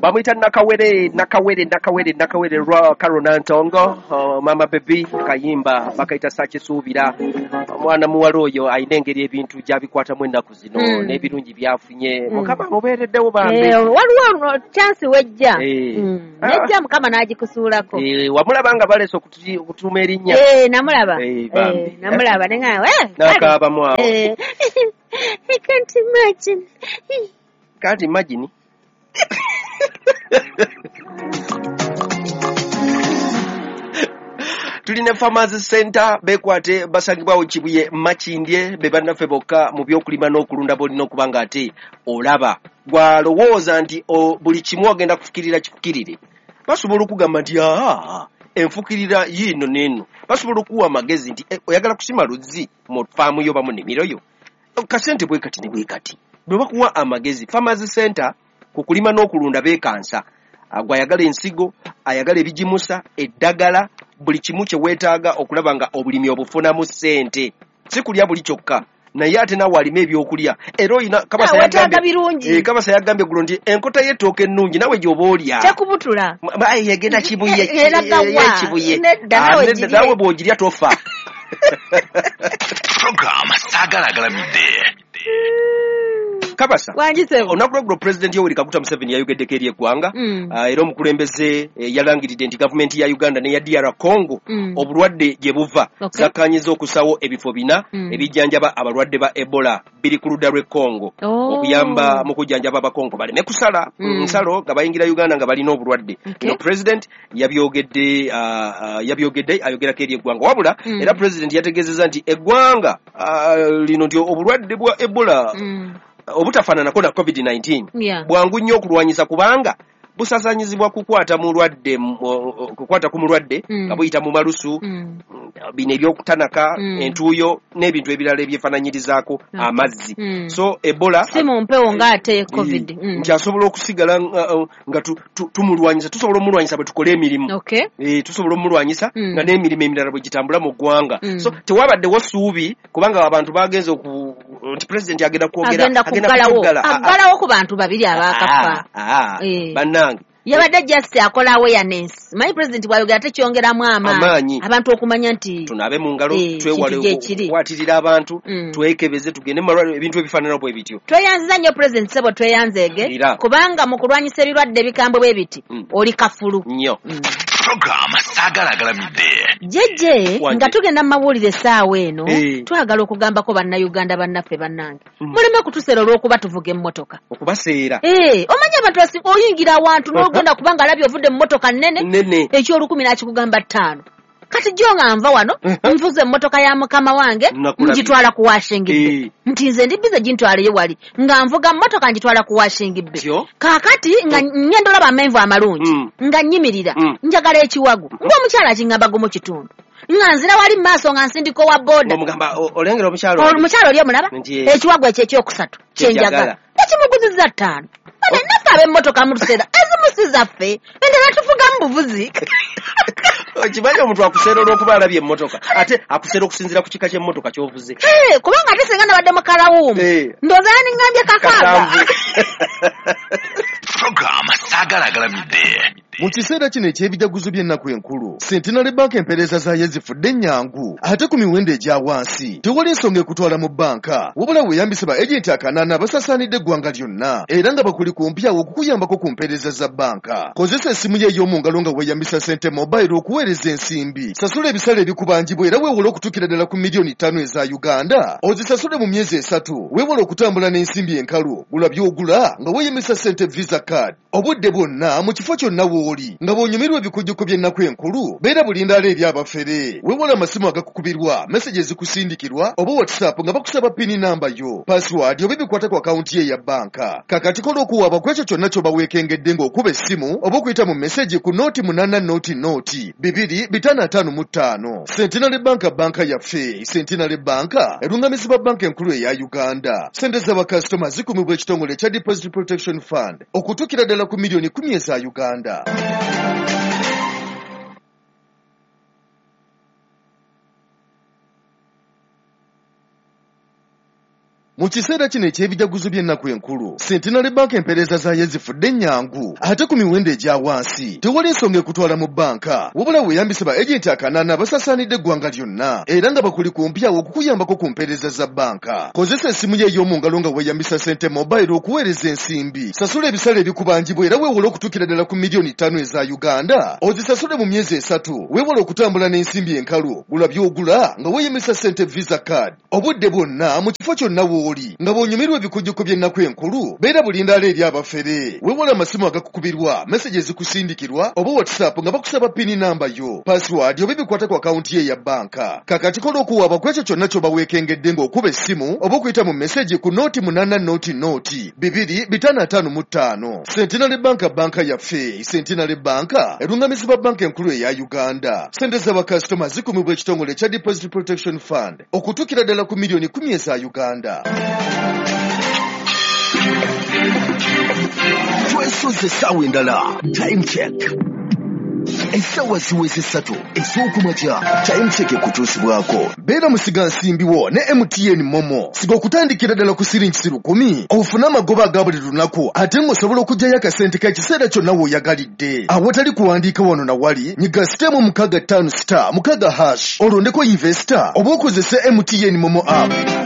bamwita nakawere lwa Carona Ntongo, mama baby kayimba bakaita sakisuubira omwana muwala oyo ayina engeri ebintu gyabikwatamu ennaku zino n'ebirungi byafunye mukama mubeereddewo bambi waliwo chance wejja nejja mukama n'agikusuulako wamulaba nga baleese okutuuma erinnya namulaba namulaba nakaabamu awo I can't imagine. Can't imagine. Tulina Farmers Center bekwate basangibwawo Kibuye Makindye be bannaffe bokka mu byokulima n'okulunda bolina okubanga ate olaba gwalowooza nti buli kimu agenda kufukirira kifukirire basobola okugamba nti enfukirira yino n'eno basobola okuwa amagezi nti oyagala kusima luzzi mu faamu yo bamu nnimiro yo kasente bwe kati ne bwe kati bwe bakuwa amagezi Farmers Center ku kulima n'okulunda beekansa agwayagala ensigo ayagala ebijimusa eddagala buli kimu kye weetaaga okulaba nga obulimi obufunamu ssente si kulya buli kyokka naye ate nawe alima ebyokulya era oyina kabasa yagambye gulo nti enkota y'ettooka ennungi nawe gy'oba olya tekubutula yagenda Kibuye nawe bw'ogirya tofa Program Sagalagalamide. Kabasa onakulagula President Yoweri Kaguta Museveni yayogeddeko eri eggwanga era omukulembeze yalangiridde nti gavumenti ya Uganda ne ya DR Congo obulwadde gye buva zakkanyiza okusawo ebifo 4 ebijjanjaba abalwadde ba Ebola biri ku ludda lw'e Congo okuyamba mu kujjanjaba abakongo baleme kusala nsalo nga bayingira Uganda nga balina obulwadde no President yabyogedde ayogerako eri eggwanga wabula era President yategeezezza nti eggwanga lino nti obulwadde bwa Ebola obutafaananako na COVID-19 bwangu nnyo okulwanyisa kubanga busasanyizibwa kukwata ku mulwadde nga buyita mu malusu bino ebyokutanaka entuuyo n'ebintu ebirala ebyefaananyirizaako amazzi so Ebola si mu mpewo ng'ate COVID nti asobola okusigala nga tumulwanyisa tusobola omulwanyisa bwe tukole emirimu tusobola omulwanyisa nga n'emirimu emirala bwe gitambula mu ggwanga so tewabaddewo ssuubi kubanga abantu bagenze nti President agenda kwogera agalawo ku bantu babiri abaakafa bannange yabadde just akola awareness manyi President bwayogera tekyongeramu amaanyi abantu okumanya nti tunabe mu ngalo twewale okwatirira abantu twekebeze tugende mu malwaliro ebintu ebifaanana bwe bityo tweyanziza nnyo President Sebo tweyanzeege kubanga mu kulwanyisa ebirwadde ebikambwe bwe biti oli kafulu nnyo Program Sagalagalamide. Jeje nga tugenda mawulire essaawa eno twagala okugambako bannayuganda bannaffe bannange muleme kutuseera olw'okuba tuvuga emmotoka okubaseera omanya abantu oyingira awantu n'ogenda kubanga alabye ovudde mu mmotoka nnene ekyolukumi n'akikugamba 5 kati jo nga nva wano nvuze emmotoka ya mukama wange ngitwala ku Washington nti nze ndi bize gintwale wali nga nvuga mmotoka ngitwala ku Washington kakati nga ngenda olaba amenvu amalungi nga nyimirira njagala ekiwagu ng'omukyala kingamba gumu kitundu nga nzira wali maaso nga nsindiko wa boda omugamba olengera omukyalo oli omulaba ekiwagu ekyo ekyokusatu kyenjagala ekimuguzizza 5 naffe ab'emmotoka mu tuseera ezimu si zaffe endala tuvuga mu buvuzi okimanyi omuntu akuseera olw'okuba alabye emmotoka ate akuseera okusinziira ku kika ky'emmotoka ky'ovuze kubanga ate singa nabadde mu kalawuumu ndooza yaningambye kakaaga Program Sagalagalamide. Mu kiseera kino eky'ebijaguzo by'ennaku enkulu Centenary Bank empeereza zaayo zifudde ennyangu ate ku miwendo egya wansi tewali ensonga ekutwala mu banka wabula weeyambise ba agenti akanaana abasasaanidde eggwanga lyonna era nga bakuli kumpyawo okukuyambako ku mpeereza za banka kozesa essimu ye ey'omu ngalo nga weeyambisa Sente Mobile okuweereza ensimbi sasula ebisale ebikubangibwa era weewole okutuukira ddala ku miliyoni 5 eza Uganda ozisasule mu myezi 3 weewole okutambula n'ensimbi enkalu gula by'ogula nga weeyambisa Sente Visa Card obudde bwonna mu kifo kyonna w'oli nga bw'onyumirwa ebikujjuko by'ennaku enkulu beera bulindaala eri abafere weewole amasimu agakukubirwa meseji ezikusindikirwa oba WhatsApp nga bakusaba pini namba yo password oba ebikwata ku akawunti ye ya banka kakati kola okuwaaba ku ekyo kyonna ky'oba weekengedde ng'okuba essimu oba okuyita mu meseji ku nooti 8 nooti 2555 Centenary banka yaffe Centenary banka erungamizibwa banka enkulu eya Uganda sente z'abakasitoma zikumibwa ekitongole ekya Deposit Protection Fund okutuukira ddala ku miliyoni 10 eza Uganda. mu kiseera kino eky'ebijaguzo by'ennaku enkulu Centenary Bank empeereza zaayo zifudde nnyangu ate ku miwendo egya wansi tewali nsonga ekutwala mu banka wabula weeyambisa ba ejenti akanaana abasaasaanidde eggwanga lyonna era nga bakuli kumpyawo okukuyambako ku mpeereza za banka. Kozesa essimu ye ey'omu ngalo nga weeyambisa Sente Mobile okuweereza ensimbi. Sasula ebisale ebikubangibwa era weewole okutuukira ddala ku miliyoni 5 eza Uganda. Ozisasule mu myezi 3 weewole okutambula n'ensimbi enkalu. Gula by'ogula nga weeyambisa Sente Visa Card. Obudde bwonna mu kifo kyonna w'oli nga bw'onyumirwa ebikujjuko by'ennaku enkulu beera bulindaala eri abafere. Weewole amasimu agakukubirwa, meseji ezikusindikirwa oba WhatsApp nga bakusaba pini namba yo, password oba ebikwata ku akawunti ye ya banka. Kakati kola okuwaaba ku ekyo kyonna ky'oba weekengedde ng'okuba essimu oba okuyita mu meseji ku nooti 8 Centenary Bank banka yaffe. Centenary Bank erungamizibwa banka enkulu eya Uganda. Sente z'abakasitoma zikumibwa ekitongole ekya Deposit Protection Fund okutuukira ddala ku miliyoni 10 eza Uganda. Twesoze essaawa endala. Time check. Essaawa ziweze 3 ez'okumakya. Time check ekutuusibwako. Beera musiga nsimbiwo ne MTN Momo. Siga okutandikira ddala ku siringi 10 ofune amagoba aga buli lunaku ate ng'osobola okuggyayo akasente k'ekiseera kyonna w'oyagalidde. Awatali kuwandiika wano na wali nyiga sitemu 65*6 olondeko investor oba okozese MTN Momo app.